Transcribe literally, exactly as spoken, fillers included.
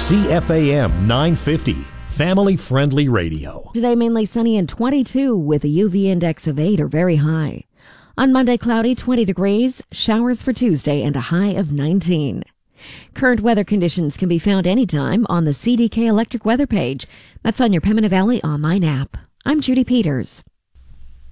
C F A M nine fifty, family-friendly radio. Today, mainly sunny and twenty-two with a U V index of eight or very high. On Monday, cloudy, twenty degrees, showers for Tuesday, and a high of nineteen. Current weather conditions can be found anytime on the C D K Electric Weather page. That's on your Pembina Valley online app. I'm Judy Peters.